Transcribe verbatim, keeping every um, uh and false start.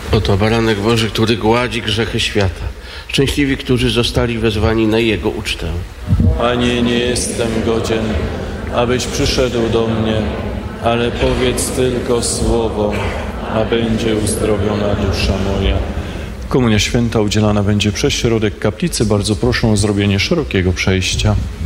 Oto baranek Boży, który gładzi grzechy świata. Szczęśliwi, którzy zostali wezwani na Jego ucztę. Panie, nie jestem godzien, abyś przyszedł do mnie, ale powiedz tylko słowo, a będzie uzdrowiona dusza moja. Komunia Święta udzielana będzie przez środek kaplicy. Bardzo proszę o zrobienie szerokiego przejścia.